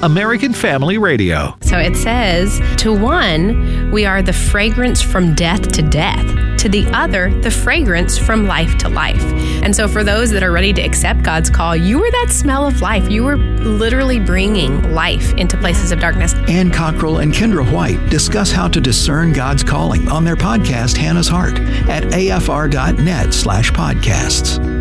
American Family Radio. So it says, to one, we are the fragrance from death to death. To the other, the fragrance from life to life. And so for those that are ready to accept God's call, you were that smell of life. You were literally bringing life into places of darkness. Ann Cockrell and Kendra White discuss how to discern God's calling on their podcast, Hannah's Heart, at afr.net/podcasts.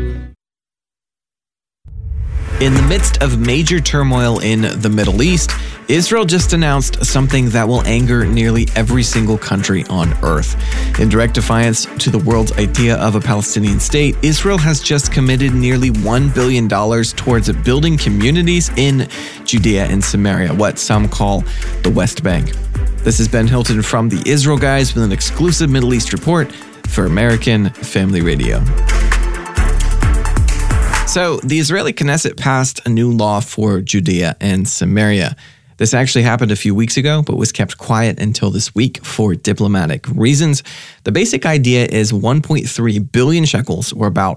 In the midst of major turmoil in the Middle East, Israel just announced something that will anger nearly every single country on earth. In direct defiance to the world's idea of a Palestinian state, Israel has just committed nearly $1 billion towards building communities in Judea and Samaria, what some call the West Bank. This is Ben Hilton from the Israel Guys with an exclusive Middle East report for American Family Radio. So, the Israeli Knesset passed a new law for Judea and Samaria. This actually happened a few weeks ago, but was kept quiet until this week for diplomatic reasons. The basic idea is 1.3 billion shekels, or about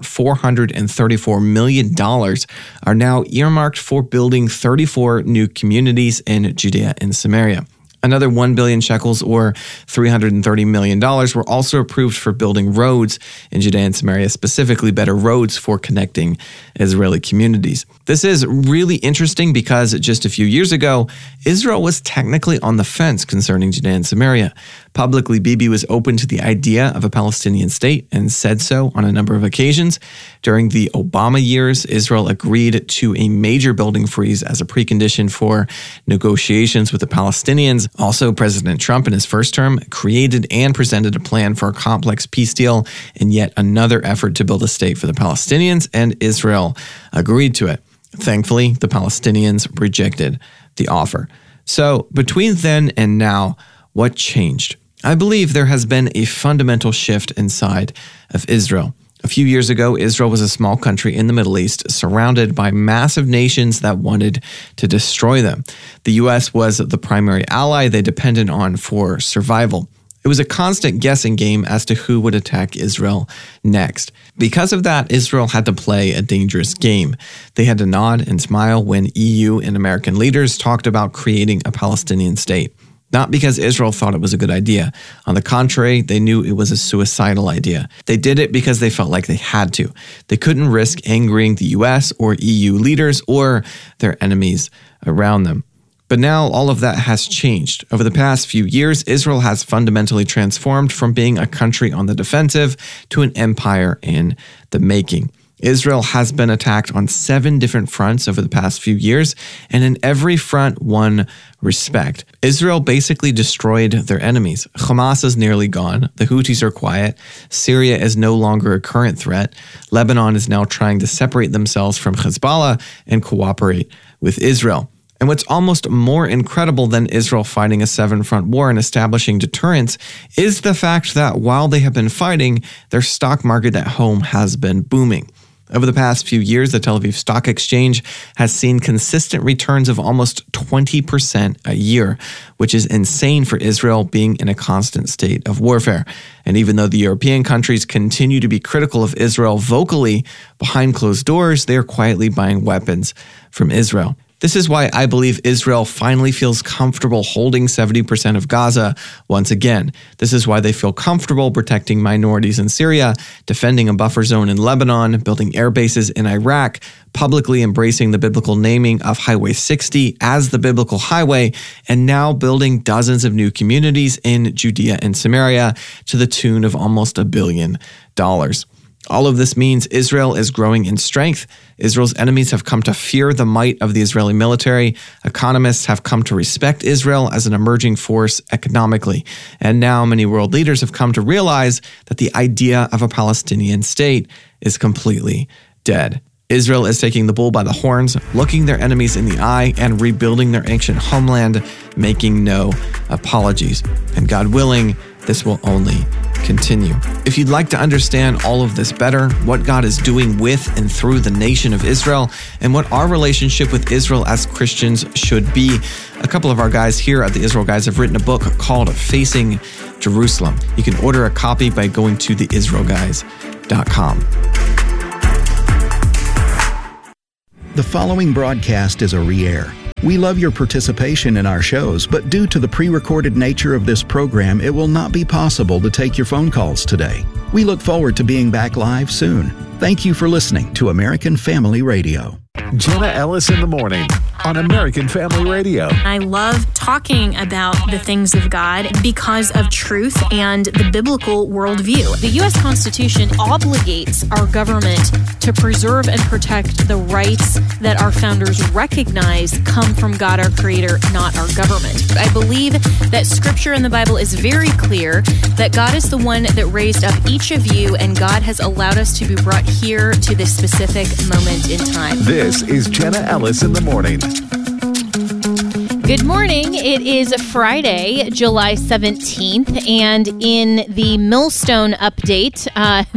$434 million, are now earmarked for building 34 new communities in Judea and Samaria. Another 1 billion shekels, or $330 million, were also approved for building roads in Judea and Samaria, specifically better roads for connecting Israeli communities. This is really interesting because just a few years ago, Israel was technically on the fence concerning Judea and Samaria. Publicly, Bibi was open to the idea of a Palestinian state and said so on a number of occasions. During the Obama years, Israel agreed to a major building freeze as a precondition for negotiations with the Palestinians. Also, President Trump in his first term created and presented a plan for a complex peace deal in yet another effort to build a state for the Palestinians, and Israel agreed to it. Thankfully, the Palestinians rejected the offer. So, between then and now, what changed? I believe there has been a fundamental shift inside of Israel. A few years ago, Israel was a small country in the Middle East, surrounded by massive nations that wanted to destroy them. The U.S. was the primary ally they depended on for survival. It was a constant guessing game as to who would attack Israel next. Because of that, Israel had to play a dangerous game. They had to nod and smile when EU and American leaders talked about creating a Palestinian state. Not because Israel thought it was a good idea. On the contrary, they knew it was a suicidal idea. They did it because they felt like they had to. They couldn't risk angering the US or EU leaders or their enemies around them. But now all of that has changed. Over the past few years, Israel has fundamentally transformed from being a country on the defensive to an empire in the making. Israel has been attacked on 7 different fronts over the past few years, and in every front, won respect. Israel basically destroyed their enemies. Hamas is nearly gone. The Houthis are quiet. Syria is no longer a current threat. Lebanon is now trying to separate themselves from Hezbollah and cooperate with Israel. And what's almost more incredible than Israel fighting a 7-front war and establishing deterrence is the fact that while they have been fighting, their stock market at home has been booming. Over the past few years, the Tel Aviv Stock Exchange has seen consistent returns of almost 20% a year, which is insane for Israel being in a constant state of warfare. And even though the European countries continue to be critical of Israel vocally, behind closed doors, they are quietly buying weapons from Israel. This is why I believe Israel finally feels comfortable holding 70% of Gaza once again. This is why they feel comfortable protecting minorities in Syria, defending a buffer zone in Lebanon, building air bases in Iraq, publicly embracing the biblical naming of Highway 60 as the biblical highway, and now building dozens of new communities in Judea and Samaria to the tune of almost $1 billion. All of this means Israel is growing in strength. Israel's enemies have come to fear the might of the Israeli military. Economists have come to respect Israel as an emerging force economically. And now many world leaders have come to realize that the idea of a Palestinian state is completely dead. Israel is taking the bull by the horns, looking their enemies in the eye, and rebuilding their ancient homeland, making no apologies. And God willing, this will only continue. If you'd like to understand all of this better, what God is doing with and through the nation of Israel, and what our relationship with Israel as Christians should be, a couple of our guys here at the Israel Guys have written a book called Facing Jerusalem. You can order a copy by going to theisraelguys.com. The following broadcast is a re-air. We love your participation in our shows, but due to the pre-recorded nature of this program, it will not be possible to take your phone calls today. We look forward to being back live soon. Thank you for listening to American Family Radio. Jenna Ellis in the morning on American Family Radio. I love talking about the things of God because of truth and the biblical worldview. The U.S. Constitution obligates our government to preserve and protect the rights that our founders recognize come from God, our Creator, not our government. I believe that Scripture in the Bible is very clear that God is the one that raised up each of you, and God has allowed us to be brought here to this specific moment in time. This is Jenna Ellis in the morning. Good morning. It is Friday, July 17th, and in the Millstone update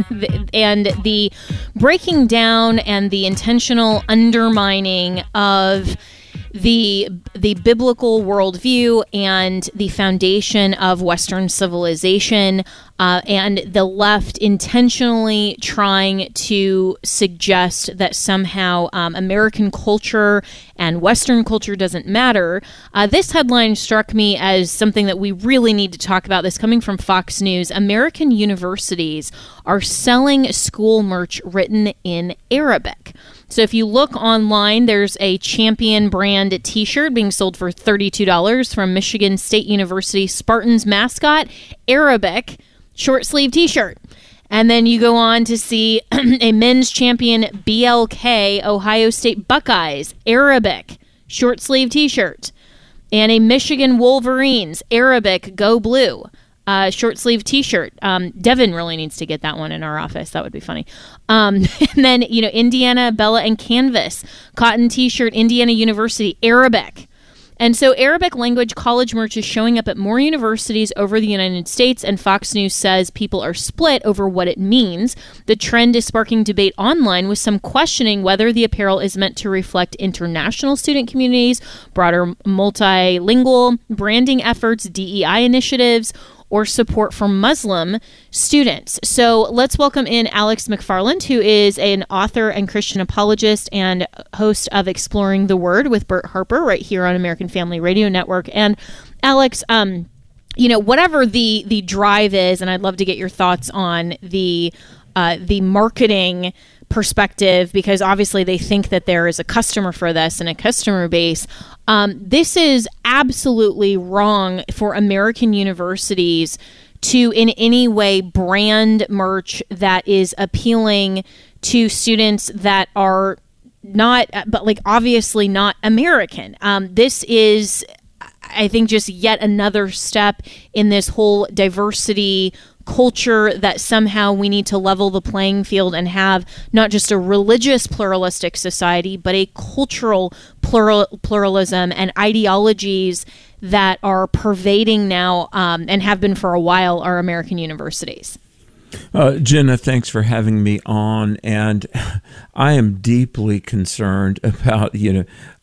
and the breaking down and the intentional undermining of the biblical worldview and the foundation of Western civilization, and the left intentionally trying to suggest that somehow American culture and Western culture doesn't matter. This headline struck me as something that we really need to talk about. This coming from Fox News. American universities are selling school merch written in Arabic. So if you look online, there's a Champion brand t-shirt being sold for $32 from Michigan State University Spartans mascot, Arabic short sleeve t-shirt. And then you go on to see a men's Champion BLK Ohio State Buckeyes, Arabic short sleeve t-shirt. And a Michigan Wolverines, Arabic Go Blue. Short sleeve t-shirt. Devin really needs to get that one in our office. That would be funny. And then, Indiana, Bella and Canvas, cotton t-shirt, Indiana University, Arabic. And so Arabic language college merch is showing up at more universities over the United States, and Fox News says people are split over what it means. The trend is sparking debate online, with some questioning whether the apparel is meant to reflect international student communities, broader multilingual branding efforts, DEI initiatives, or support for Muslim students. So let's welcome in Alex McFarland, who is an author and Christian apologist and host of Exploring the Word with Bert Harper right here on American Family Radio Network. And Alex, whatever the drive is, and I'd love to get your thoughts on the marketing perspective, because obviously they think that there is a customer for this and a customer base. This is absolutely wrong for American universities to in any way brand merch that is appealing to students that are not, but obviously not American. This is, I think, just yet another step in this whole diversity culture that somehow we need to level the playing field and have not just a religious pluralistic society, but a cultural pluralism and ideologies that are pervading now and have been for a while our American universities. Jenna, thanks for having me on, and I am deeply concerned about and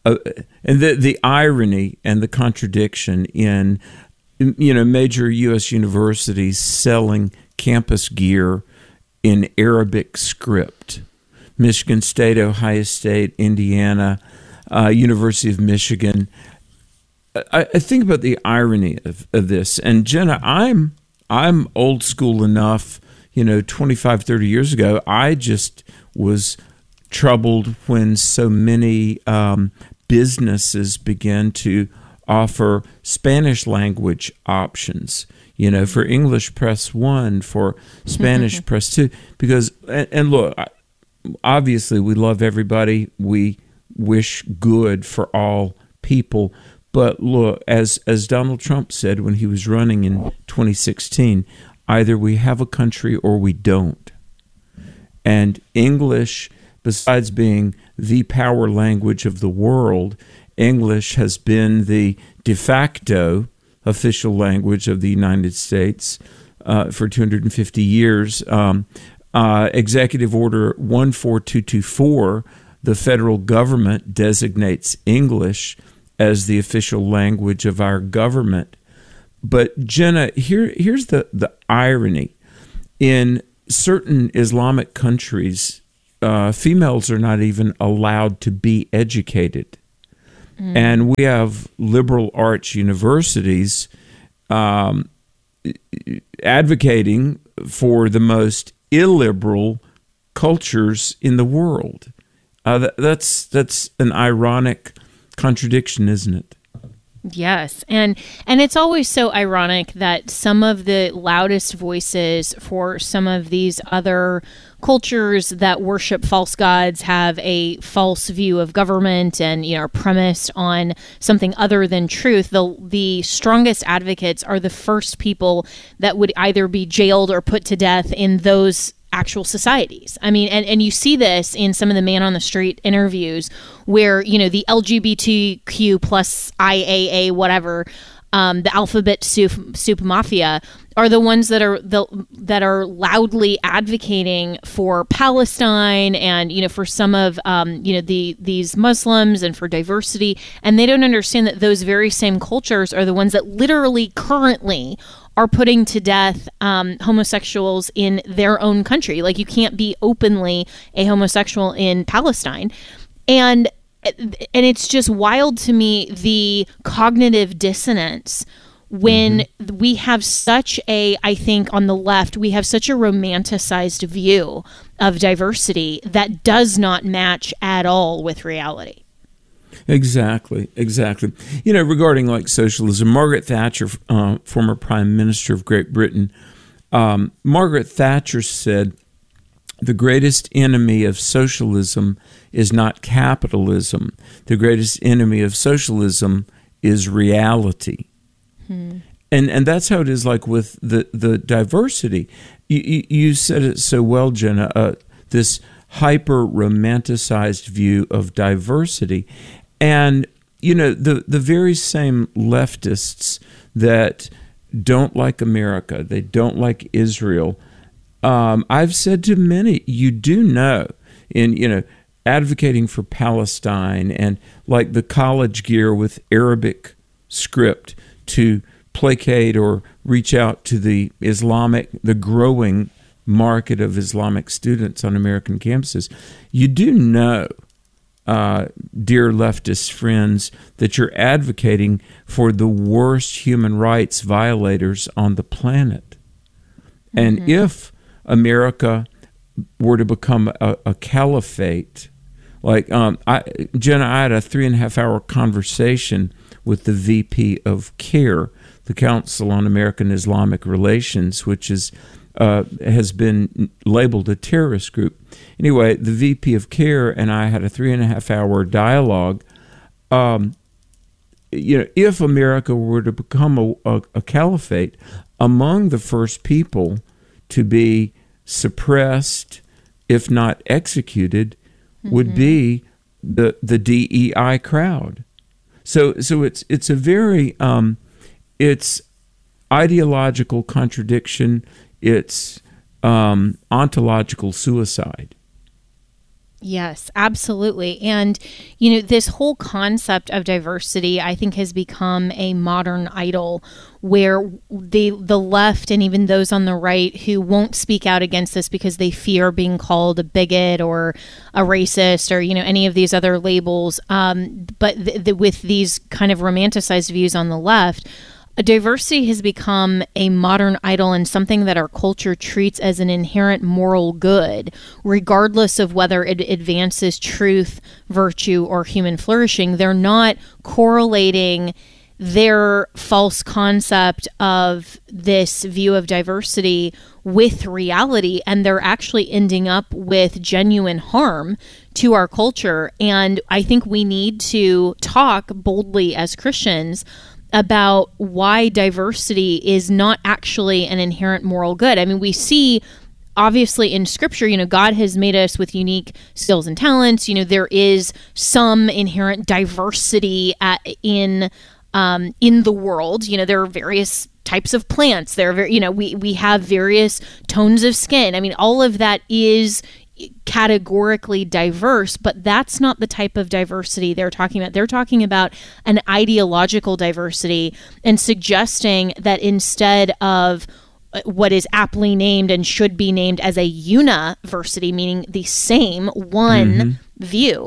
the irony and the contradiction in major U.S. universities selling campus gear in Arabic script. Michigan State, Ohio State, Indiana, University of Michigan. I think about the irony of this. And Jenna, I'm old school enough, 25, 30 years ago, I just was troubled when so many businesses began to offer Spanish language options, for English press 1, for Spanish press 2, because, and look, obviously we love everybody, we wish good for all people, but look, as Donald Trump said when he was running in 2016, either we have a country or we don't. And English, besides being the power language of the world, English has been the de facto official language of the United States for 250 years. Executive Order 14224, the federal government designates English as the official language of our government. But Jenna, here's the irony. In certain Islamic countries, females are not even allowed to be educated. And we have liberal arts universities advocating for the most illiberal cultures in the world. That's an ironic contradiction, isn't it? Yes, and it's always so ironic that some of the loudest voices for some of these other cultures that worship false gods have a false view of government and are premised on something other than truth. The strongest advocates are the first people that would either be jailed or put to death in those actual societies. I mean, and you see this in some of the man on the street interviews where, the LGBTQ plus IAA, whatever, the alphabet soup mafia are the ones that are loudly advocating for Palestine and, for some of, these Muslims and for diversity. And they don't understand that those very same cultures are the ones that literally currently are putting to death homosexuals in their own country. Like, you can't be openly a homosexual in Palestine. And it's just wild to me, the cognitive dissonance when we have I think on the left, we have such a romanticized view of diversity that does not match at all with reality. Exactly. Regarding like socialism, Margaret Thatcher, former Prime Minister of Great Britain, Margaret Thatcher said, "The greatest enemy of socialism is not capitalism. The greatest enemy of socialism is reality." And that's how it is like with the diversity. You said it so well, Jenna, this hyper-romanticized view of diversity. And, the very same leftists that don't like America, they don't like Israel, I've said to many, you do know, in, advocating for Palestine and like the college gear with Arabic script to placate or reach out to the growing market of Islamic students on American campuses, you do know, dear leftist friends, that you're advocating for the worst human rights violators on the planet. And if America were to become a caliphate, like Jenna, I had a 3.5-hour conversation with the VP of CARE, the Council on American Islamic Relations, which has been labeled a terrorist group. Anyway, the VP of CARE and I had a 3.5-hour dialogue. If America were to become a caliphate, among the first people to be suppressed, if not executed, would be the DEI crowd. So it's a very it's ideological contradiction. It's ontological suicide. Yes, absolutely. And, this whole concept of diversity, I think, has become a modern idol where the left and even those on the right who won't speak out against this because they fear being called a bigot or a racist or, any of these other labels. But with these kind of romanticized views on the left, diversity has become a modern idol and something that our culture treats as an inherent moral good, regardless of whether it advances truth, virtue, or human flourishing. They're not correlating their false concept of this view of diversity with reality, and they're actually ending up with genuine harm to our culture. And I think we need to talk boldly as Christians about why diversity is not actually an inherent moral good. I mean, we see obviously in Scripture, God has made us with unique skills and talents. There is some inherent diversity in the world. There are various types of plants. There are, we have various tones of skin. I mean, all of that is categorically diverse, but that's not the type of diversity they're talking about. They're talking about an ideological diversity and suggesting that instead of what is aptly named and should be named as a university, meaning the same one view,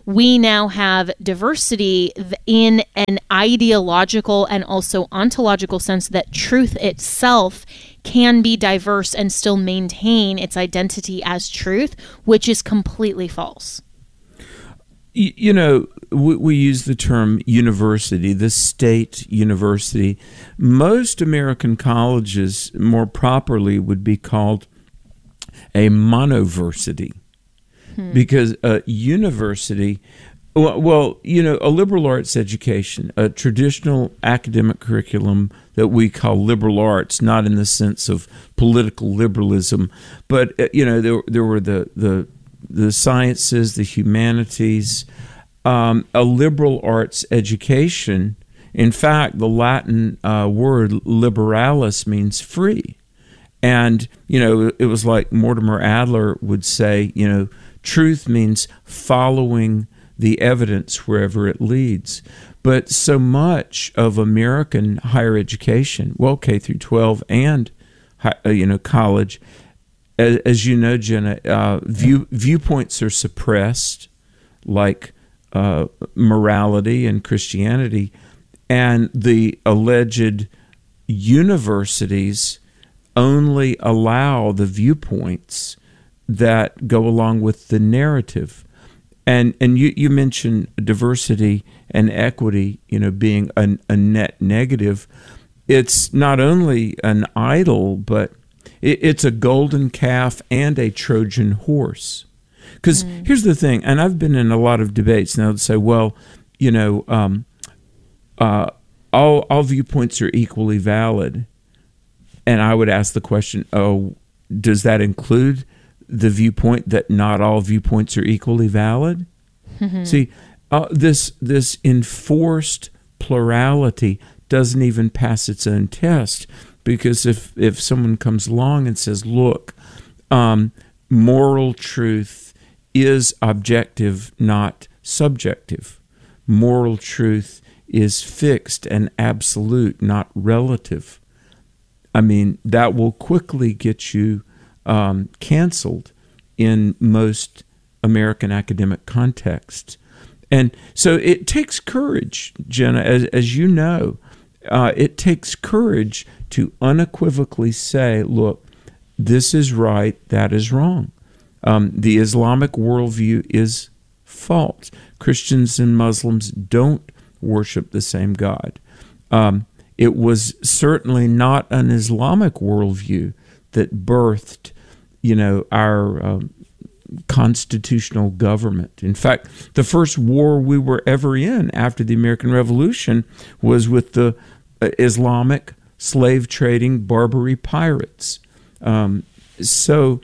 we now have diversity in an ideological and also ontological sense that truth itself can be diverse and still maintain its identity as truth, which is completely false. You know, we use the term university, the state university. Most American colleges, more properly, would be called a monoversity, because a university, well, you know, a liberal arts education, a traditional academic curriculum that we call liberal arts, not in the sense of political liberalism, but you know, there were the sciences, the humanities, a liberal arts education. In fact, the Latin word liberalis means free. And, you know, it was like Mortimer Adler would say, you know, truth means following the evidence wherever it leads. But so much of American higher education, well, K through 12 and, you know, college, as you know, Jenna, viewpoints are suppressed, like morality and Christianity, and the alleged universities only allow the viewpoints that go along with the narrative. And you mentioned diversity and equity, you know, being a net negative. It's not only an idol, but it's a golden calf and a Trojan horse. Because here's the thing, and I've been in a lot of debates now that say, well, you know, all viewpoints are equally valid. And I would ask the question, oh, does that include the viewpoint that not all viewpoints are equally valid? See, this enforced plurality doesn't even pass its own test, because if someone comes along and says, look, moral truth is objective, not subjective. Moral truth is fixed and absolute, not relative. I mean, that will quickly get you canceled in most American academic contexts. And so it takes courage, Jenna, as you know, it takes courage to unequivocally say, look, this is right, that is wrong. The Islamic worldview is false. Christians and Muslims don't worship the same God. It was certainly not an Islamic worldview that birthed, you know, our constitutional government. In fact, the first war we were ever in after the American Revolution was with the Islamic slave trading Barbary pirates. So,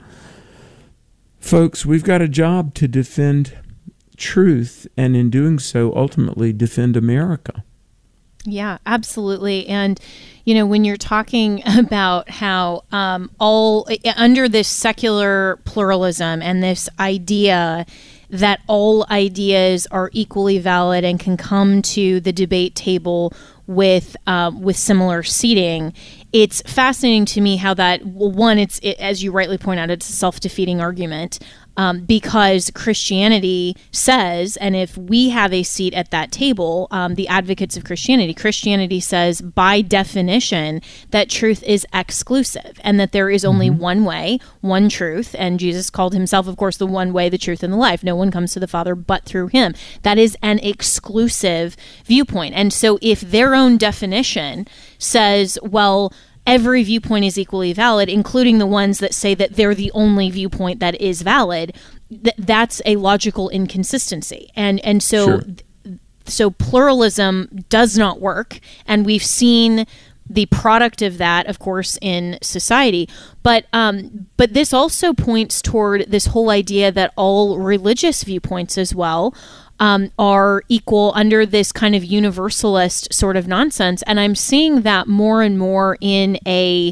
folks, we've got a job to defend truth, and in doing so, ultimately defend America. Yeah, absolutely. And, you know, when you're talking about how all under this secular pluralism and this idea that all ideas are equally valid and can come to the debate table with similar seating, it's fascinating to me how that, well, one, as you rightly point out, it's a self-defeating argument. Because Christianity says, and if we have a seat at that table, the advocates of Christianity says by definition that truth is exclusive and that there is only one way, one truth. And Jesus called himself, of course, the one way, the truth, and the life. No one comes to the Father but through him. That is an exclusive viewpoint. And so if their own definition says, well, every viewpoint is equally valid, including the ones that say that they're the only viewpoint that is valid, that's a logical inconsistency. And so, Sure. So pluralism does not work, and we've seen the product of that, of course, in society. But this also points toward this whole idea that all religious viewpoints as well are equal under this kind of universalist sort of nonsense. And I'm seeing that more and more in a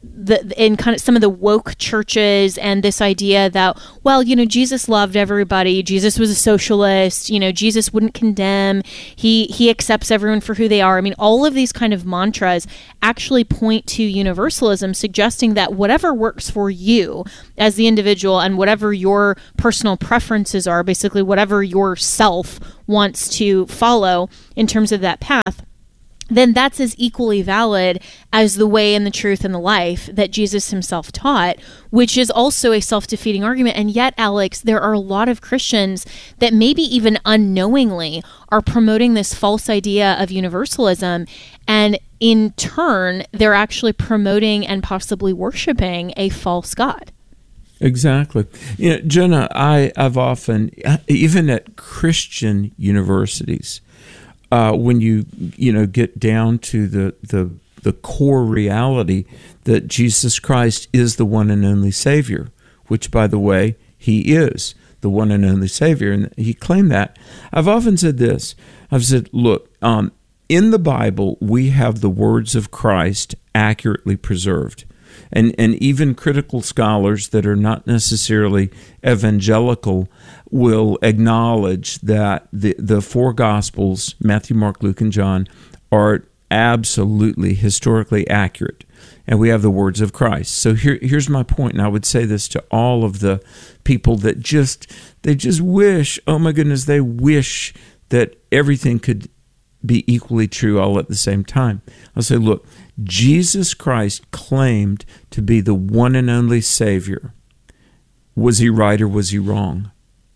in kind of some of the woke churches, and this idea that, well, Jesus loved everybody. Jesus was a socialist. Jesus wouldn't condemn. He accepts everyone for who they are. I mean, all of these kind of mantras actually point to universalism, suggesting that whatever works for you as the individual and whatever your personal preferences are, basically whatever your self wants to follow in terms of that path, then that's as equally valid as the way and the truth and the life that Jesus himself taught, which is also a self-defeating argument. And yet, Alex, there are a lot of Christians that maybe even unknowingly are promoting this false idea of universalism, and in turn, they're actually promoting and possibly worshiping a false God. Exactly. Jenna, I've often, even at Christian universities, when you get down to the core reality that Jesus Christ is the one and only Savior, which, by the way, he is the one and only Savior, and he claimed that. I've often said this. I've said, look, in the Bible, we have the words of Christ accurately preserved. And even critical scholars that are not necessarily evangelical will acknowledge that the four Gospels, Matthew, Mark, Luke, and John, are absolutely historically accurate. And we have the words of Christ. So here's my point, and I would say this to all of the people that they just wish, oh my goodness, they wish that everything could be equally true all at the same time. I'll say, look, Jesus Christ claimed to be the one and only Savior. Was he right or was he wrong?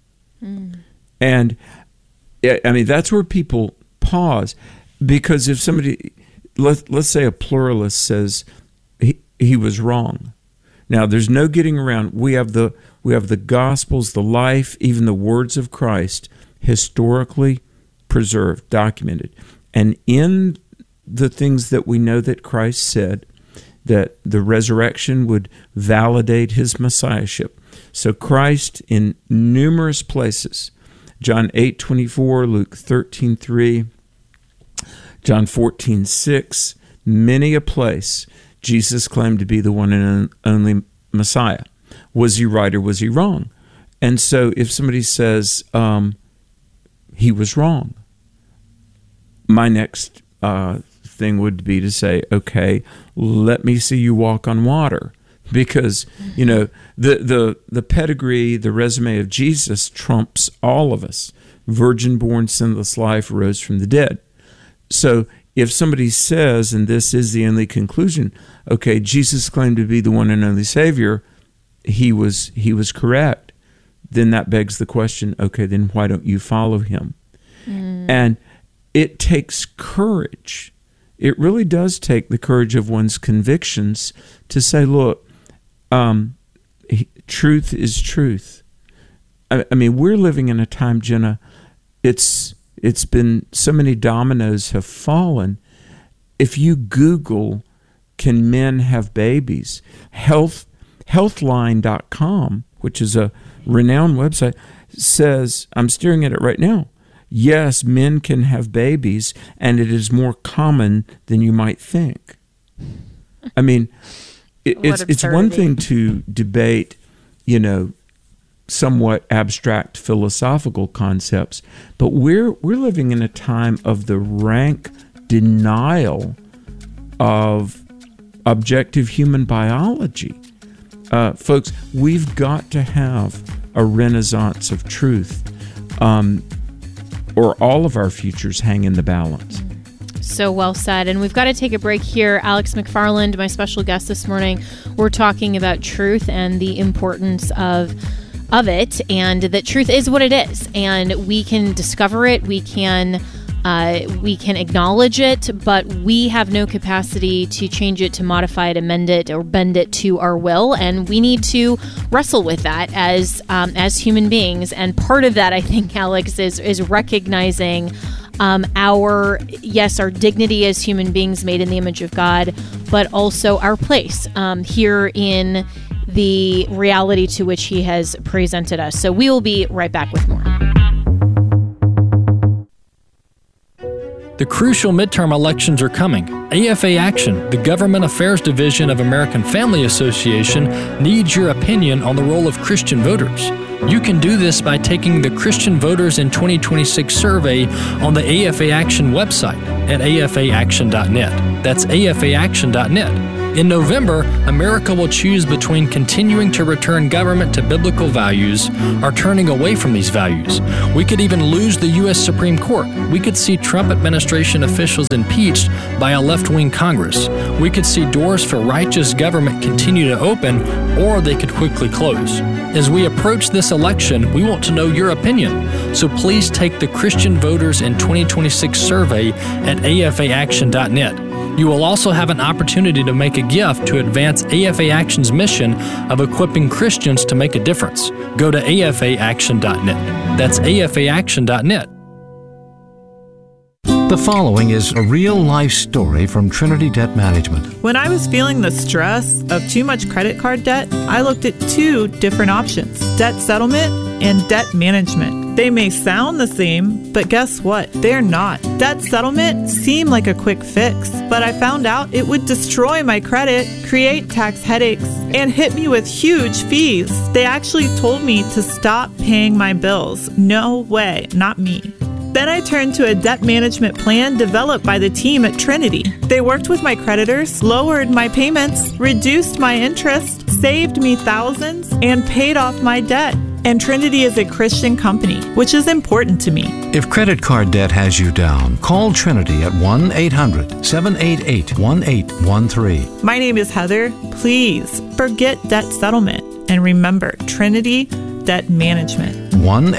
And I mean, that's where people pause, because if somebody, let's say a pluralist says he was wrong. Now, there's no getting around. We have the Gospels, the life, even the words of Christ, historically preserved, documented. And in the things that we know that Christ said, that the resurrection would validate his messiahship. So Christ, in numerous places, John 8:24, Luke 13:3, John 14:6, many a place, Jesus claimed to be the one and only Messiah. Was he right or was he wrong? And so if somebody says he was wrong, my next thing would be to say, okay, let me see you walk on water, because the pedigree, the resume of Jesus trumps all of us. Virgin born, sinless life, rose from the dead. So if somebody says, and this is the only conclusion, okay, Jesus claimed to be the one and only Savior, he was correct, then that begs the question, okay, then why don't you follow him? And it takes courage. It really does take the courage of one's convictions to say, look, truth is truth. I mean, we're living in a time, Jenna, it's been, so many dominoes have fallen. If you Google, can men have babies? Healthline.com, which is a renowned website, says, I'm staring at it right now, yes, men can have babies, and it is more common than you might think. I mean, it's one thing to debate, somewhat abstract philosophical concepts, but we're living in a time of the rank denial of objective human biology. Folks, we've got to have a renaissance of truth, or all of our futures hang in the balance. So well said. And we've got to take a break here. Alex McFarland, my special guest this morning, we're talking about truth and the importance of it, and that truth is what it is, and we can discover it, we can acknowledge it, but we have no capacity to change it, to modify it, amend it, or bend it to our will, and we need to wrestle with that as human beings. And part of that, I think, Alex, is recognizing our dignity as human beings made in the image of God, but also our place here in the reality to which he has presented us. So we will be right back with more. The crucial midterm elections are coming. AFA Action, the Government Affairs Division of American Family Association, needs your opinion on the role of Christian voters. You can do this by taking the Christian Voters in 2026 survey on the AFA Action website at afaaction.net. That's afaaction.net. In November, America will choose between continuing to return government to biblical values or turning away from these values. We could even lose the U.S. Supreme Court. We could see Trump administration officials impeached by a left-wing Congress. We could see doors for righteous government continue to open, or they could quickly close. As we approach this election, we want to know your opinion. So please take the Christian Voters in 2026 survey at afaaction.net. You will also have an opportunity to make a gift to advance AFA Action's mission of equipping Christians to make a difference. Go to afaaction.net. That's afaaction.net. The following is a real-life story from Trinity Debt Management. When I was feeling the stress of too much credit card debt, I looked at two different options: debt settlement and debt management. They may sound the same, but guess what? They're not. Debt settlement seemed like a quick fix, but I found out it would destroy my credit, create tax headaches, and hit me with huge fees. They actually told me to stop paying my bills. No way, not me. Then I turned to a debt management plan developed by the team at Trinity. They worked with my creditors, lowered my payments, reduced my interest, saved me thousands, and paid off my debt. And Trinity is a Christian company, which is important to me. If credit card debt has you down, call Trinity at 1-800-788-1813. My name is Heather. Please forget debt settlement and remember Trinity Debt Management.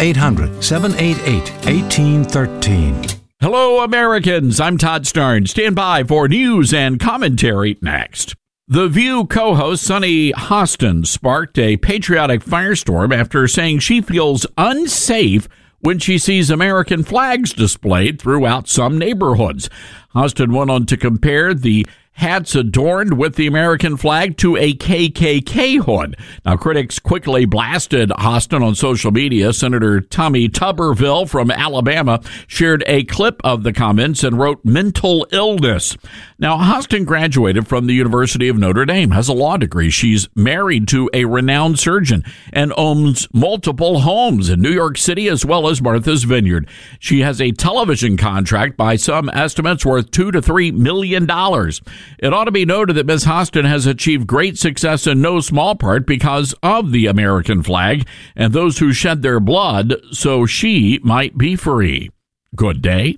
1-800-788-1813. Hello, Americans. I'm Todd Starn. Stand by for news and commentary next. The View co-host Sunny Hostin sparked a patriotic firestorm after saying she feels unsafe when she sees American flags displayed throughout some neighborhoods. Hostin went on to compare the hats adorned with the American flag to a KKK hood. Now, critics quickly blasted Hostin on social media. Senator Tommy Tuberville from Alabama shared a clip of the comments and wrote mental illness. Now, Hostin graduated from the University of Notre Dame, has a law degree. She's married to a renowned surgeon and owns multiple homes in New York City as well as Martha's Vineyard. She has a television contract by some estimates worth $2 to $3 million. It ought to be noted that Ms. Hostin has achieved great success in no small part because of the American flag and those who shed their blood so she might be free. Good day.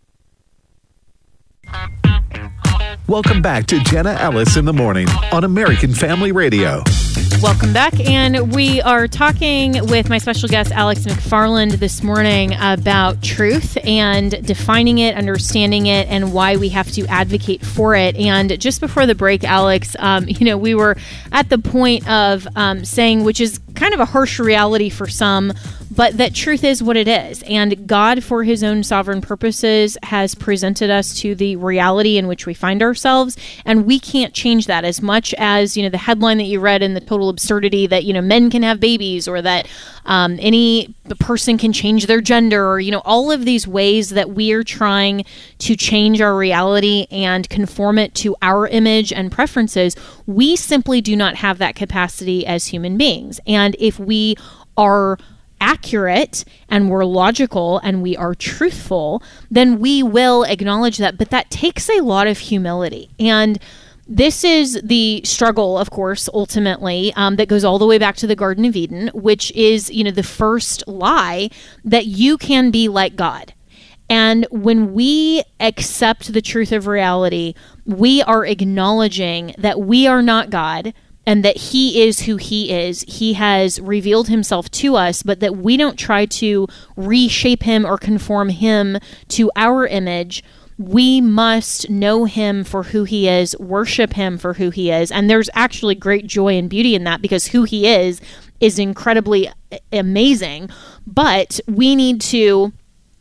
Welcome back to Jenna Ellis in the Morning on American Family Radio. Welcome back, and we are talking with my special guest, Alex McFarland, this morning about truth and defining it, understanding it, and why we have to advocate for it. And just before the break, Alex, we were at the point of saying, which is kind of a harsh reality for some, but that truth is what it is. And God, for his own sovereign purposes, has presented us to the reality in which we find ourselves. And we can't change that, as much as, the headline that you read and the total absurdity that, men can have babies, or that any person can change their gender, or, all of these ways that we are trying to change our reality and conform it to our image and preferences. We simply do not have that capacity as human beings. And if we are accurate and we're logical and we are truthful, then we will acknowledge that. But that takes a lot of humility. And this is the struggle, of course, ultimately, that goes all the way back to the Garden of Eden, which is, the first lie that you can be like God. And when we accept the truth of reality, we are acknowledging that we are not God, and that he is who he is. He has revealed himself to us, but that we don't try to reshape him or conform him to our image. We must know him for who he is, worship him for who he is. And there's actually great joy and beauty in that, because who he is incredibly amazing. But we need to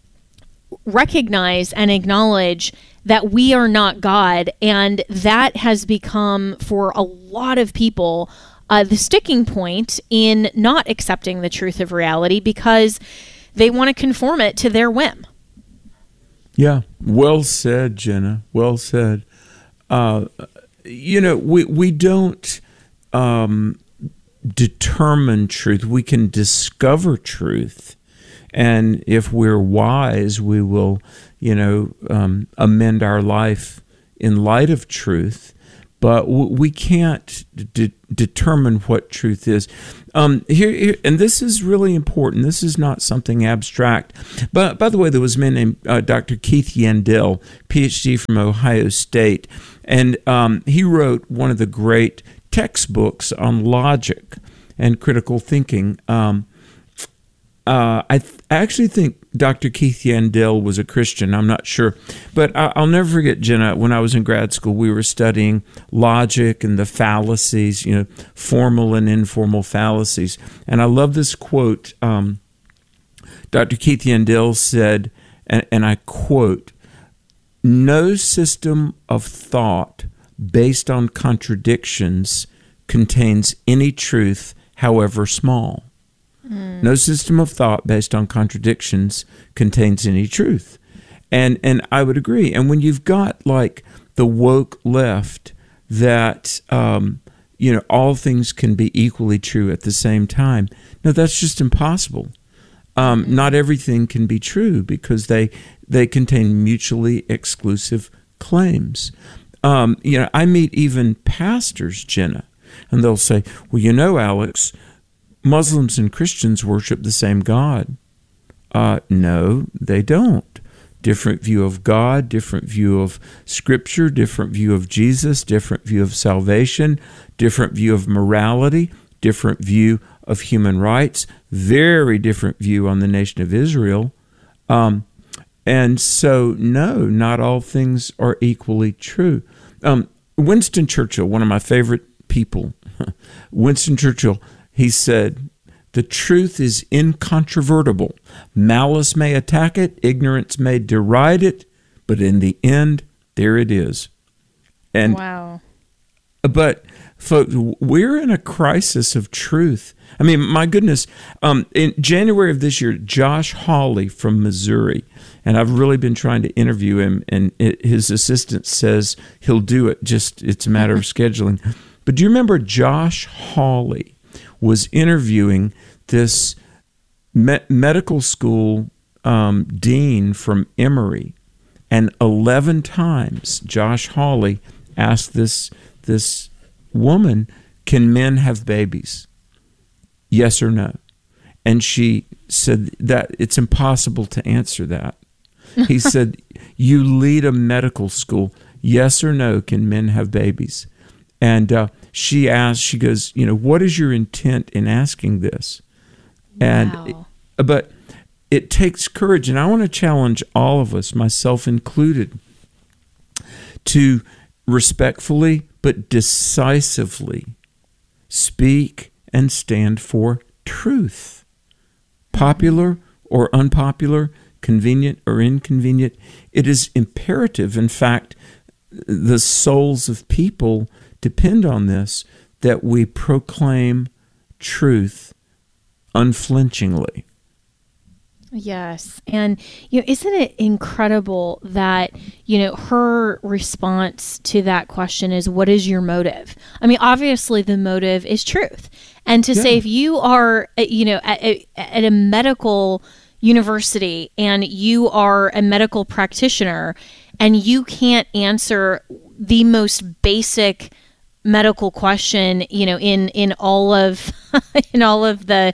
recognize and acknowledge that we are not God, and that has become, for a lot of people, the sticking point in not accepting the truth of reality, because they want to conform it to their whim. Yeah, well said, Jenna. Well said. We don't determine truth. We can discover truth. And if we're wise, we will, amend our life in light of truth. But we can't determine what truth is. Here, and this is really important. This is not something abstract. But by the way, there was a man named Dr. Keith Yandell, PhD from Ohio State, and he wrote one of the great textbooks on logic and critical thinking. I actually think Dr. Keith Yandell was a Christian. I'm not sure. But I'll never forget, Jenna, when I was in grad school, we were studying logic and the fallacies, formal and informal fallacies. And I love this quote. Dr. Keith Yandell said, and I quote, "No system of thought based on contradictions contains any truth, however small." No system of thought based on contradictions contains any truth. And I would agree. And when you've got like the woke left that, all things can be equally true at the same time, no, that's just impossible. Not everything can be true because they contain mutually exclusive claims. I meet even pastors, Jenna, and they'll say, well, Alex, Muslims and Christians worship the same God. No, they don't. Different view of God, different view of Scripture, different view of Jesus, different view of salvation, different view of morality, different view of human rights, very different view on the nation of Israel. And so, no, not all things are equally true. Winston Churchill, one of my favorite people, Winston Churchill, he said, "The truth is incontrovertible. Malice may attack it, ignorance may deride it, but in the end, there it is." And wow. But, folks, we're in a crisis of truth. I mean, my goodness, in January of this year, Josh Hawley from Missouri, and I've really been trying to interview him, and his assistant says he'll do it, just it's a matter of scheduling. But do you remember Josh Hawley was interviewing this medical school dean from Emory, and 11 times Josh Hawley asked this woman, "Can men have babies? Yes or no?" And she said that it's impossible to answer that. He said, "You lead a medical school. Yes or no, can men have babies?" And she goes, "What is your intent in asking this?" Wow. But it takes courage, and I want to challenge all of us, myself included, to respectfully but decisively speak and stand for truth. Popular or unpopular, convenient or inconvenient, it is imperative. In fact, the souls of people depend on this, that we proclaim truth unflinchingly. Yes. And, isn't it incredible that, her response to that question is, what is your motive? I mean, obviously the motive is truth. And to say, if you are, at a medical university and you are a medical practitioner and you can't answer the most basic medical question, in all of the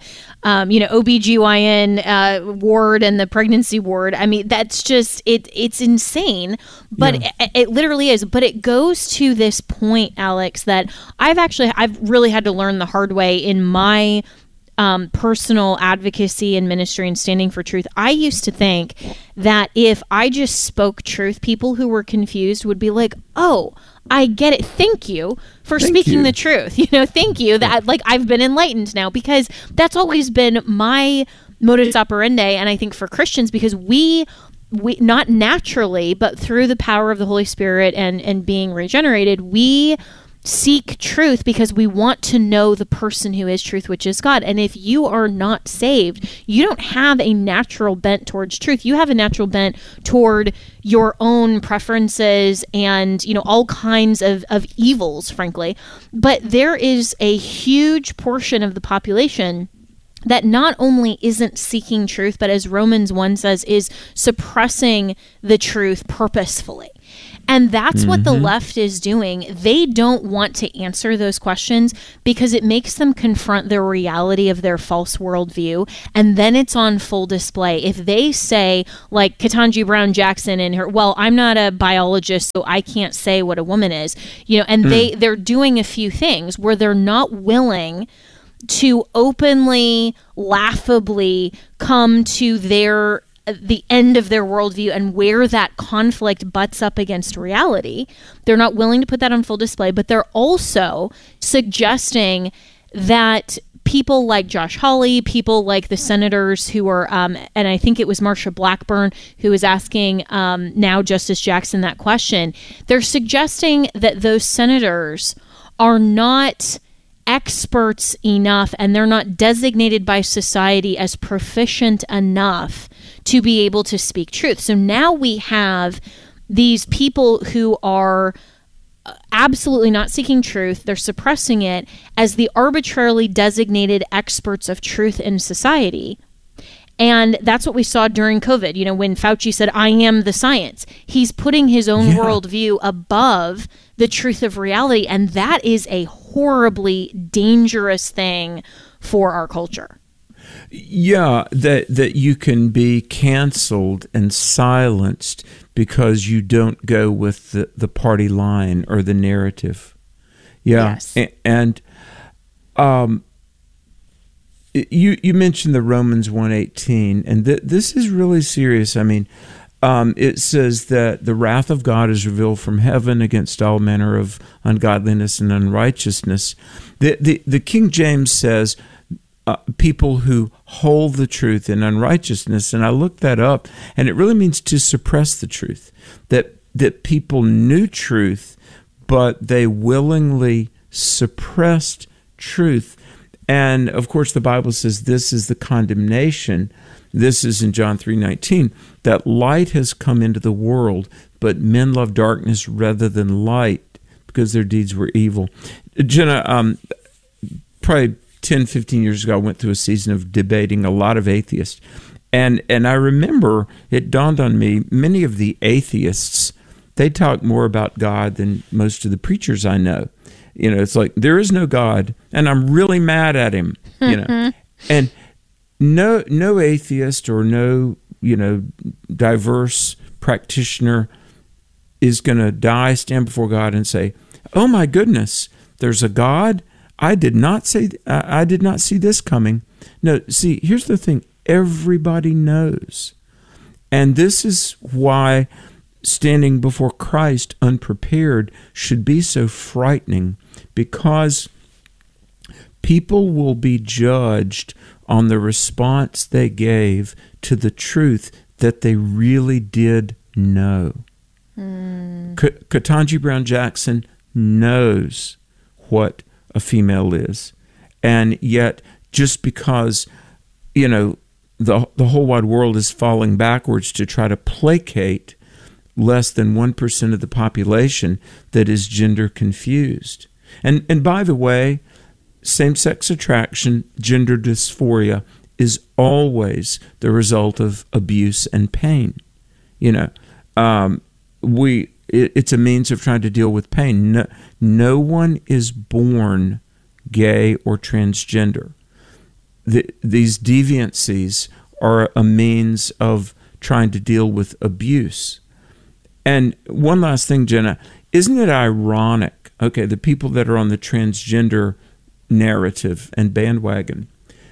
OBGYN ward and the pregnancy ward. I mean, that's just it's insane, but it literally is. But it goes to this point, Alex, that I've really had to learn the hard way in my personal advocacy and ministry and standing for truth. I used to think that if I just spoke truth, people who were confused would be like, "Oh, I get it. Thank you for speaking the truth. Thank you that I've been enlightened now," because that's always been my modus operandi. And I think for Christians, because we not naturally, but through the power of the Holy Spirit and being regenerated, we seek truth because we want to know the person who is truth, which is God. And if you are not saved, you don't have a natural bent towards truth. You have a natural bent toward your own preferences and, all kinds of evils, frankly. But there is a huge portion of the population that not only isn't seeking truth, but as Romans 1 says, is suppressing the truth purposefully. And that's what the left is doing. They don't want to answer those questions because it makes them confront the reality of their false worldview. And then it's on full display. If they say, like Ketanji Brown Jackson and her, well, I'm not a biologist, so I can't say what a woman is, and they're doing a few things where they're not willing to openly, laughably come to the end of their worldview and where that conflict butts up against reality. They're not willing to put that on full display, but they're also suggesting that people like Josh Hawley, people like the senators who are, and I think it was Marsha Blackburn who was asking now Justice Jackson that question, they're suggesting that those senators are not experts enough and they're not designated by society as proficient enough to be able to speak truth. So now we have these people who are absolutely not seeking truth. They're suppressing it as the arbitrarily designated experts of truth in society. And that's what we saw during COVID. When Fauci said, I am the science, he's putting his own worldview above the truth of reality. And that is a horribly dangerous thing for our culture. Yeah, that you can be canceled and silenced because you don't go with the party line or the narrative. Yeah, yes. And you mentioned the Romans 1:18, and this is really serious. I mean, it says that the wrath of God is revealed from heaven against all manner of ungodliness and unrighteousness. The King James says, people who hold the truth in unrighteousness, and I looked that up, and it really means to suppress the truth. That people knew truth, but they willingly suppressed truth. And of course, the Bible says this is the condemnation. This is in John 3:19, that light has come into the world, but men love darkness rather than light because their deeds were evil. Jenna, probably 10, 15 years ago, I went through a season of debating a lot of atheists. And I remember it dawned on me, many of the atheists, they talk more about God than most of the preachers I know. It's like, there is no God, and I'm really mad at him, And no atheist or no, diverse practitioner is going to stand before God and say, oh my goodness, there's a God? I did not see this coming. No, see, here's the thing. Everybody knows. And this is why standing before Christ unprepared should be so frightening, because people will be judged on the response they gave to the truth that they really did know. Ketanji Brown Jackson knows what a female is, and yet just because the whole wide world is falling backwards to try to placate less than 1% of the population that is gender confused. And by the way, same-sex attraction, gender dysphoria is always the result of abuse and pain. It's a means of trying to deal with pain. No one is born gay or transgender. These deviancies are a means of trying to deal with abuse. And one last thing, Jenna, isn't it ironic, the people that are on the transgender narrative and bandwagon,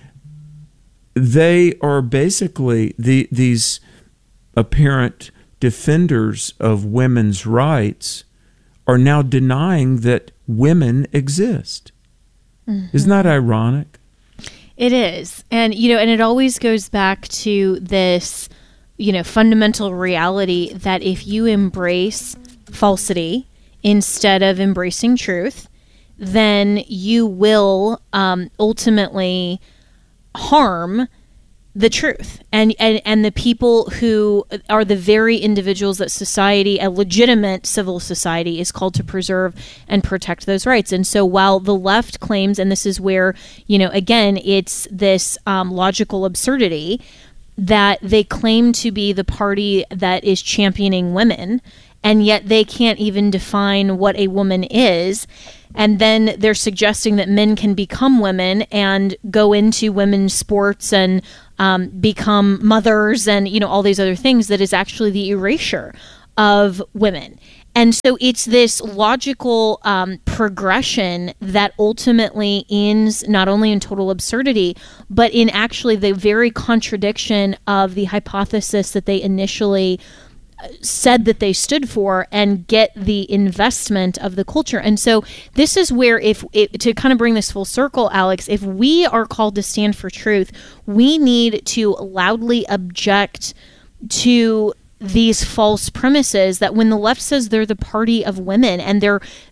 they are basically these apparent defenders of women's rights are now denying that women exist. Mm-hmm. Isn't that ironic? It is. And, and it always goes back to this, fundamental reality that if you embrace falsity instead of embracing truth, then you will ultimately harm the truth and the people who are the very individuals that society, a legitimate civil society, is called to preserve and protect those rights. And so while the left claims, and this is where, again, it's this logical absurdity that they claim to be the party that is championing women, and yet they can't even define what a woman is. And then they're suggesting that men can become women and go into women's sports and become mothers and, all these other things, that is actually the erasure of women. And so it's this logical progression that ultimately ends not only in total absurdity, but in actually the very contradiction of the hypothesis that they initially said that they stood for, and get the investment of the culture. And so this is where, to kind of bring this full circle, Alex, if we are called to stand for truth, we need to loudly object to these false premises that when the left says they're the party of women, and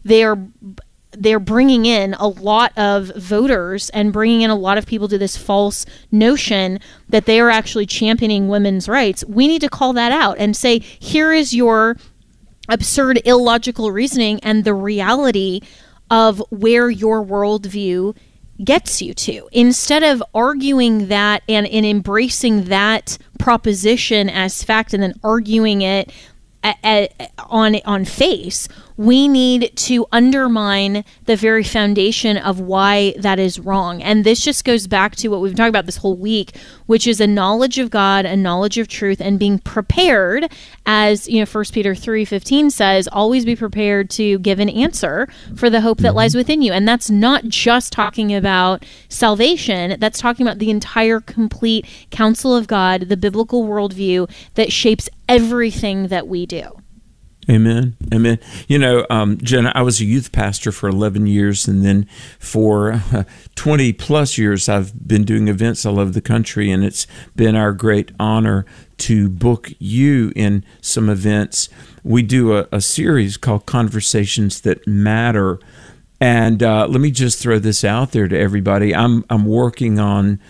they're bringing in a lot of voters and bringing in a lot of people to this false notion that they are actually championing women's rights, we need to call that out and say, here is your absurd, illogical reasoning and the reality of where your worldview gets you to. Instead of arguing that and embracing that proposition as fact and then arguing it on face, we need to undermine the very foundation of why that is wrong. And this just goes back to what we've been talking about this whole week, which is a knowledge of God, a knowledge of truth, and being prepared, as 1 Peter 3:15 says, always be prepared to give an answer for the hope that lies within you. And that's not just talking about salvation, that's talking about the entire complete counsel of God, the biblical worldview that shapes everything that we do. Amen. Amen. Jenna, I was a youth pastor for 11 years, and then for 20 plus years, I've been doing events all over the country, and it's been our great honor to book you in some events. We do a series called Conversations That Matter. And let me just throw this out there to everybody. I'm working on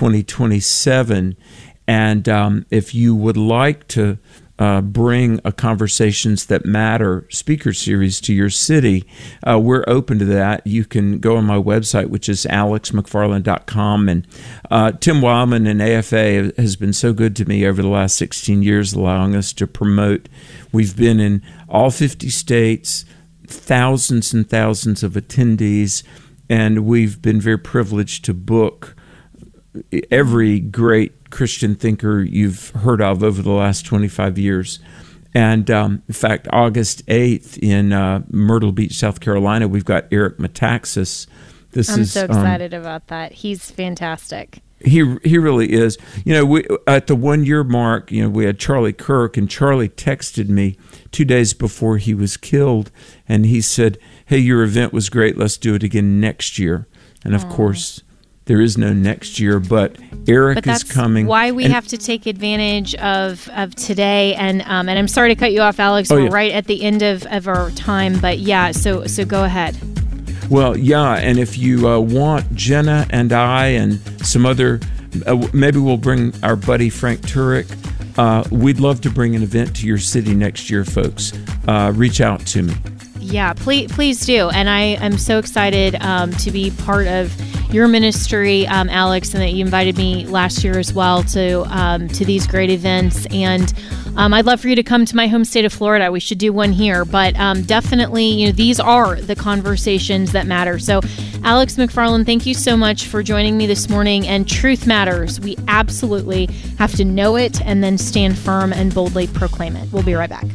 2027, and if you would like to bring a Conversations That Matter speaker series to your city, we're open to that. You can go on my website, which is alexmcfarland.com. And Tim Wildman and AFA has been so good to me over the last 16 years, allowing us to promote. We've been in all 50 states, thousands and thousands of attendees, and we've been very privileged to book every great Christian thinker you've heard of over the last 25 years. And in fact, August 8th in Myrtle Beach, South Carolina, we've got Eric Metaxas. I'm so excited about that. He's fantastic. He really is. We, at the 1 year mark, we had Charlie Kirk, and Charlie texted me 2 days before he was killed, and he said, "Hey, your event was great. Let's do it again next year." And of course, there is no next year, but Eric is coming. Why we have to take advantage of today. And I'm sorry to cut you off, Alex. We're right at the end of our time, but so go ahead. Well, yeah, and if you want Jenna and I and some other, maybe we'll bring our buddy Frank Turek. We'd love to bring an event to your city next year, folks. Reach out to me. Yeah, please do. And I am so excited to be part of your ministry, Alex, and that you invited me last year as well to these great events. And I'd love for you to come to my home state of Florida. We should do one here. But definitely, these are the conversations that matter. So, Alex McFarland, thank you so much for joining me this morning. And truth matters. We absolutely have to know it and then stand firm and boldly proclaim it. We'll be right back.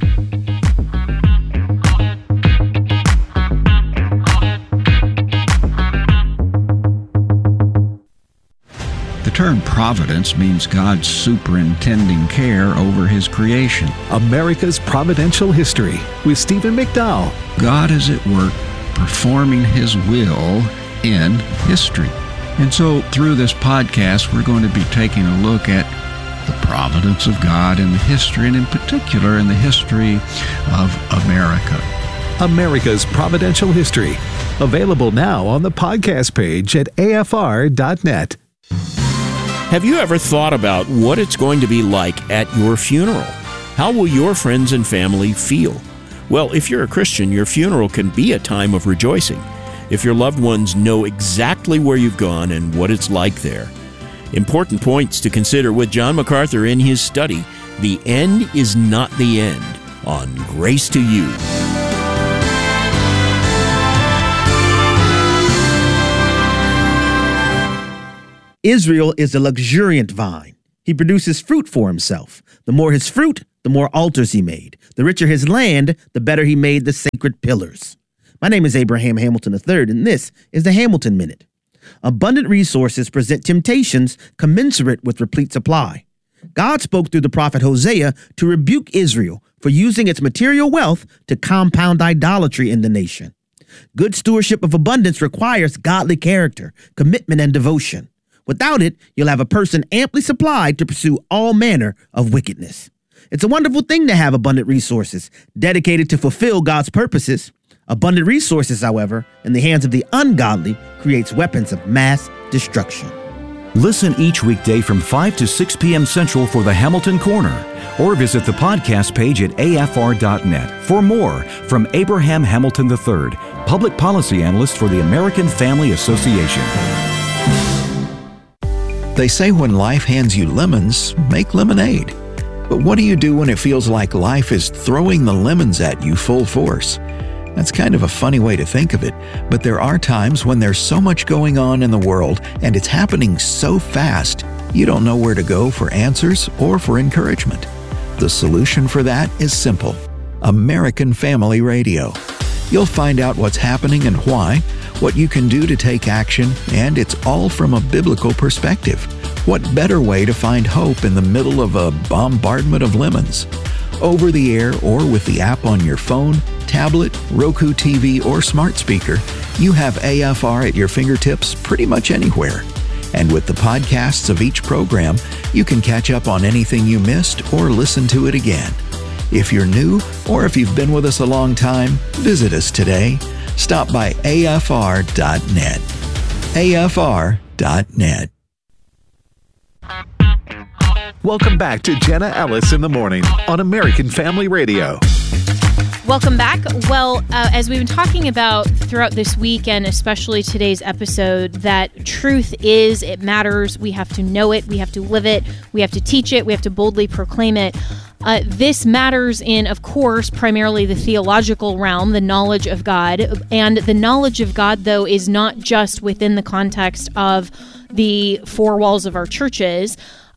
The term providence means God's superintending care over His creation. America's Providential History with Stephen McDowell. God is at work performing His will in history. And so through this podcast, we're going to be taking a look at the providence of God in the history, and in particular in the history of America. America's Providential History Available now on the podcast page at afr.net. Have you ever thought about what it's going to be like at your funeral? How will your friends and family feel? Well, if you're a Christian, your funeral can be a time of rejoicing if your loved ones know exactly where you've gone and what it's like there. Important points to consider with John MacArthur in his study, The End is Not the End, on Grace to You. Israel is a luxuriant vine. He produces fruit for himself. The more his fruit, the more altars he made. The richer his land, the better he made the sacred pillars. My name is Abraham Hamilton III, and this is the Hamilton Minute. Abundant resources present temptations commensurate with replete supply. God spoke through the prophet Hosea to rebuke Israel for using its material wealth to compound idolatry in the nation. Good stewardship of abundance requires godly character, commitment, and devotion. Without it, you'll have a person amply supplied to pursue all manner of wickedness. It's a wonderful thing to have abundant resources dedicated to fulfill God's purposes. Abundant resources, however, in the hands of the ungodly creates weapons of mass destruction. Listen each weekday from 5 to 6 p.m. Central for the Hamilton Corner, or visit the podcast page at afr.net for more from Abraham Hamilton III, Public Policy Analyst for the American Family Association. They say when life hands you lemons, make lemonade. But what do you do when it feels like life is throwing the lemons at you full force? That's kind of a funny way to think of it, but there are times when there's so much going on in the world and it's happening so fast, you don't know where to go for answers or for encouragement. The solution for that is simple: American Family Radio. You'll find out what's happening and why, what you can do to take action, and it's all from a biblical perspective. What better way to find hope in the middle of a bombardment of lemons? Over the air or with the app on your phone, tablet, Roku TV, or smart speaker, you have AFR at your fingertips pretty much anywhere. And with the podcasts of each program, you can catch up on anything you missed or listen to it again. If you're new or if you've been with us a long time, visit us today. Stop by afr.net. afr.net. Welcome back to Jenna Ellis in the Morning on American Family Radio. Welcome back. Well, as we've been talking about throughout this week and especially today's episode, that truth is, it matters. We have to know it. We have to live it. We have to teach it. We have to boldly proclaim it. This matters in, of course, primarily the theological realm, the knowledge of God. And the knowledge of God, though, is not just within the context of the four walls of our churches.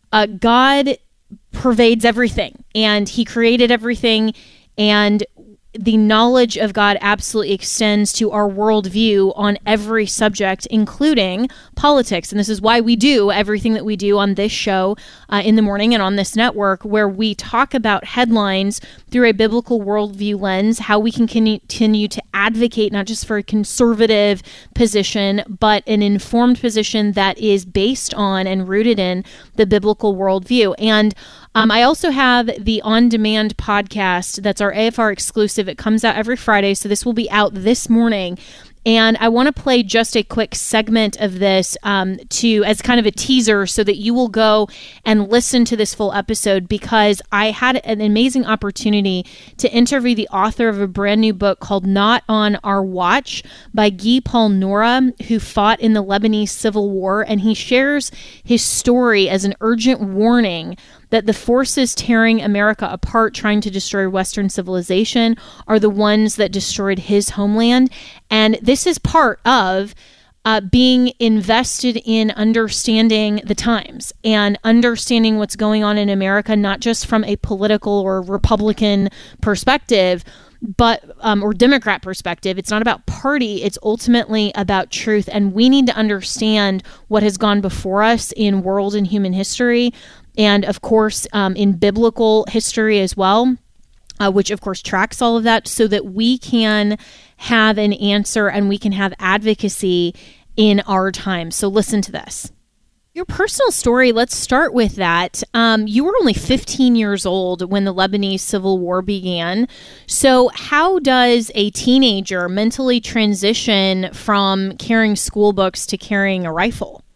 God pervades everything, and He created everything, and the knowledge of God absolutely extends to our worldview on every subject, including politics. And this is why we do everything that we do on this show in the morning and on this network, where we talk about headlines through a biblical worldview lens, how we can continue to advocate not just for a conservative position, but an informed position that is based on and rooted in the biblical worldview. And I also have the on-demand podcast that's our AFR exclusive. It comes out every Friday, so this will be out this morning. And I want to play just a quick segment of this as kind of a teaser so that you will go and listen to this full episode, because I had an amazing opportunity to interview the author of a brand new book called Not on Our Watch by Guy Paul Nora, who fought in the Lebanese Civil War. And he shares his story as an urgent warning that the forces tearing America apart, trying to destroy Western civilization, are the ones that destroyed his homeland. And this is part of being invested in understanding the times and understanding what's going on in America, not just from a political or Republican perspective, but or Democrat perspective. It's not about party. It's ultimately about truth. And we need to understand what has gone before us in world and human history, and of course in biblical history as well, which of course tracks all of that, so that we can have an answer and we can have advocacy in our time. So listen to this. Your personal story, let's start with that. You were only 15 years old when the Lebanese Civil War began. So how does a teenager mentally transition from carrying school books to carrying a rifle?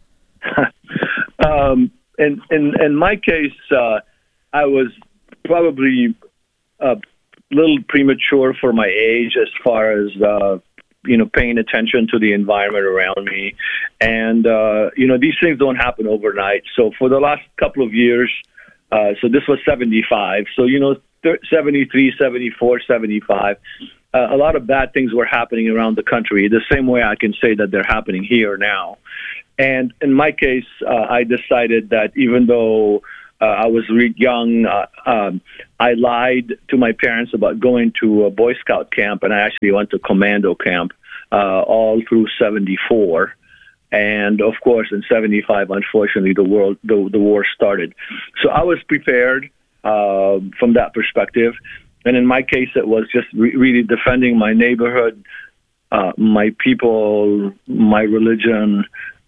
In my case, I was probably a little premature for my age as far as paying attention to the environment around me. And, these things don't happen overnight. So for the last couple of years, so this was 75. So, 73, 74, 75, a lot of bad things were happening around the country, the same way I can say that they're happening here now. And in my case, I decided that even though I was young, I lied to my parents about going to a Boy Scout camp, and I actually went to commando camp all through 74. And of course, in 75, unfortunately, the war started. So I was prepared from that perspective. And in my case, it was just really defending my neighborhood, my people, my religion.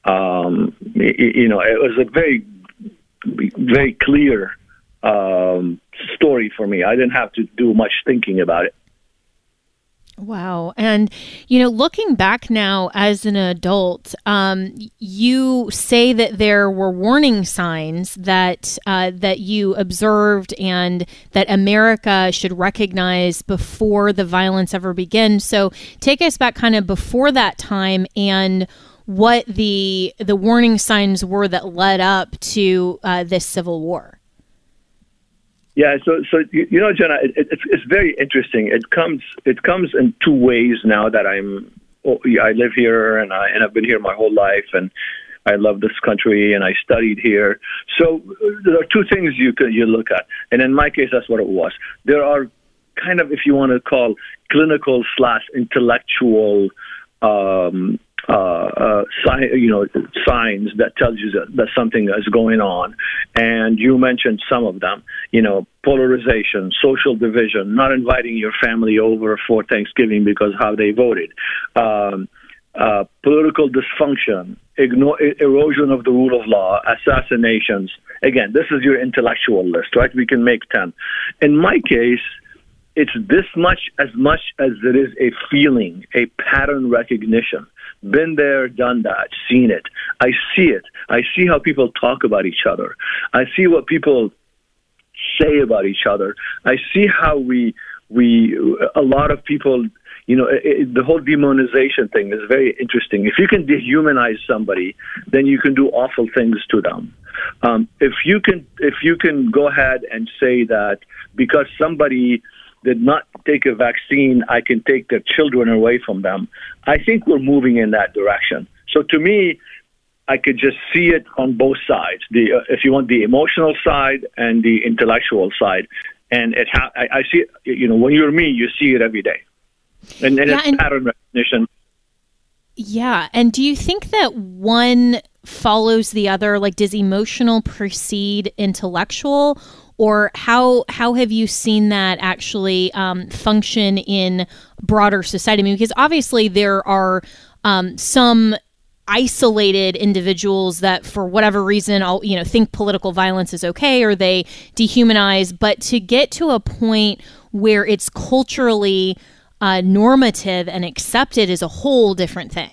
It was a very, very clear story for me. I didn't have to do much thinking about it. Wow. And, looking back now as an adult, you say that there were warning signs that you observed and that America should recognize before the violence ever begins. So take us back kind of before that time and what the warning signs were that led up to this civil war. Yeah, so Jenna, it's very interesting. It comes in two ways now that I live here and I've been here my whole life, and I love this country and I studied here. So there are two things you look at, and in my case, that's what it was. There are kind of, if you want to call, clinical / intellectual signs that tells you that something is going on. And you mentioned some of them, polarization, social division, not inviting your family over for Thanksgiving because how they voted, political dysfunction, erosion of the rule of law, assassinations. Again, this is your intellectual list, right? We can make 10. In my case, it's this much as it is a feeling, a pattern recognition. Been there, done that, seen it. I see it. I see how people talk about each other. I see what people say about each other. I see how a lot of people, the whole demonization thing is very interesting. If you can dehumanize somebody, then you can do awful things to them. If you can go ahead and say that because somebody did not take a vaccine, I can take their children away from them, I think we're moving in that direction. So to me, I could just see it on both sides, if you want the emotional side and the intellectual side. And I see it, when you're me, you see it every day. And it's pattern recognition. Yeah. And do you think that one follows the other? Like, does emotional precede intellectual? Or how have you seen that actually function in broader society? I mean, because obviously there are some isolated individuals that, for whatever reason, think political violence is okay, or they dehumanize. But to get to a point where it's culturally normative and accepted is a whole different thing.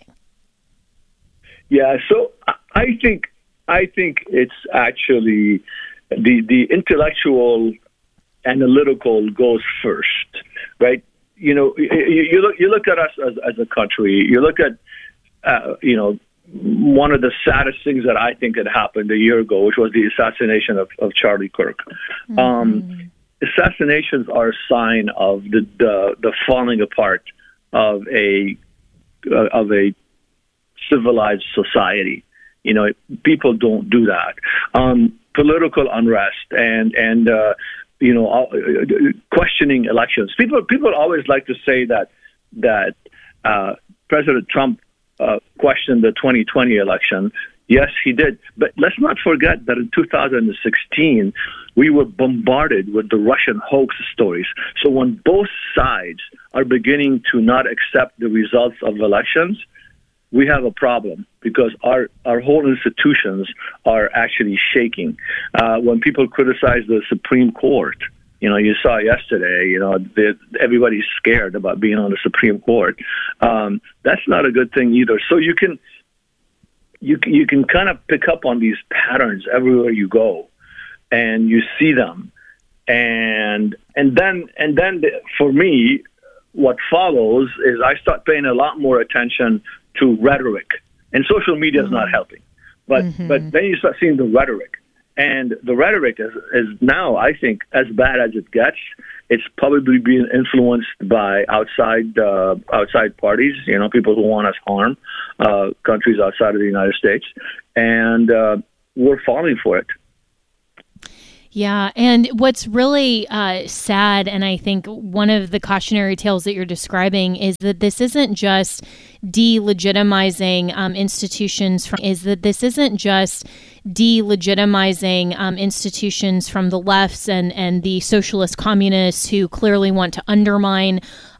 Yeah. So I think it's actually. The intellectual, analytical goes first, right? You look at us as a country. You look at, one of the saddest things that I think had happened a year ago, which was the assassination of Charlie Kirk. Mm-hmm. Assassinations are a sign of the falling apart of a civilized society. People don't do that. Political unrest and questioning elections. People always like to say that President Trump questioned the 2020 election. Yes, he did. But let's not forget that in 2016, we were bombarded with the Russian hoax stories. So when both sides are beginning to not accept the results of elections, we have a problem because our whole institutions are actually shaking. When people criticize the Supreme Court, you saw yesterday, everybody's scared about being on the Supreme Court. That's not a good thing either. So you can kind of pick up on these patterns everywhere you go, and you see them, and then for me, what follows is I start paying a lot more attention to rhetoric, and social media is not helping. But then you start seeing the rhetoric, and the rhetoric is now, I think, as bad as it gets. It's probably being influenced by outside parties, people who want us harm, countries outside of the United States, and we're falling for it. Yeah, and what's really sad, and I think one of the cautionary tales that you're describing is that this isn't just delegitimizing institutions from the lefts and the socialist communists who clearly want to undermine